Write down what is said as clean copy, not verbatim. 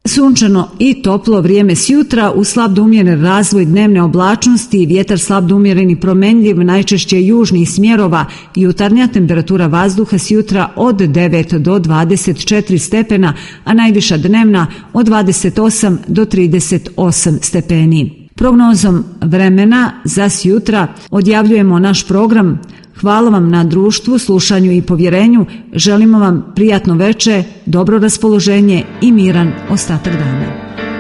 Sunčano i toplo vrijeme sjutra, uz slab do umjeren razvoj dnevne oblačnosti, vjetar slab do umjeren i promjenljiv, najčešće južnih smjerova. Jutarnja temperatura vazduha sjutra od 9 do 24 stepena, a najviša dnevna od 28 do 38 stepeni. Prognozom vremena za sjutra odjavljujemo naš program. Hvala vam na društvu, slušanju i povjerenju. Želimo vam prijatno veče, dobro raspoloženje i miran ostatak dana.